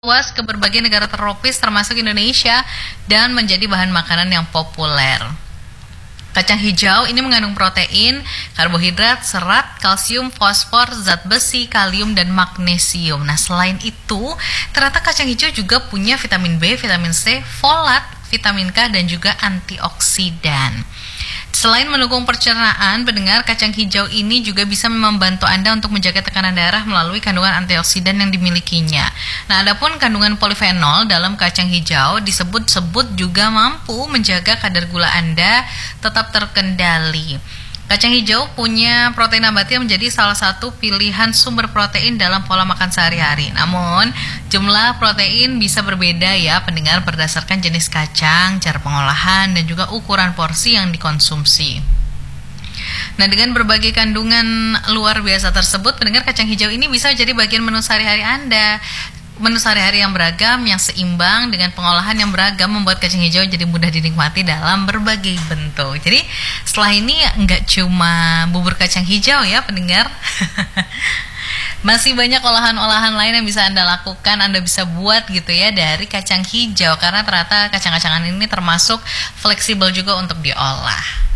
luas ke berbagai negara tropis termasuk Indonesia dan menjadi bahan makanan yang populer. Kacang hijau ini mengandung protein, karbohidrat, serat, kalsium, fosfor, zat besi, kalium, dan magnesium. Nah, selain itu, ternyata kacang hijau juga punya vitamin B, vitamin C, folat, vitamin K, dan juga antioksidan. Selain mendukung pencernaan, pendengar, kacang hijau ini juga bisa membantu Anda untuk menjaga tekanan darah melalui kandungan antioksidan yang dimilikinya. Nah, adapun kandungan polifenol dalam kacang hijau disebut-sebut juga mampu menjaga kadar gula Anda tetap terkendali. Kacang hijau punya protein nabati yang menjadi salah satu pilihan sumber protein dalam pola makan sehari-hari. Namun, jumlah protein bisa berbeda ya pendengar berdasarkan jenis kacang, cara pengolahan, dan juga ukuran porsi yang dikonsumsi. Nah, dengan berbagai kandungan luar biasa tersebut, pendengar, kacang hijau ini bisa jadi bagian menu sehari-hari Anda. Menu sehari-hari yang beragam, yang seimbang dengan pengolahan yang beragam membuat kacang hijau jadi mudah dinikmati dalam berbagai bentuk. Jadi setelah ini nggak cuma bubur kacang hijau ya pendengar. Masih banyak olahan-olahan lain yang bisa Anda lakukan, Anda bisa buat gitu ya dari kacang hijau. Karena ternyata kacang-kacangan ini termasuk fleksibel juga untuk diolah.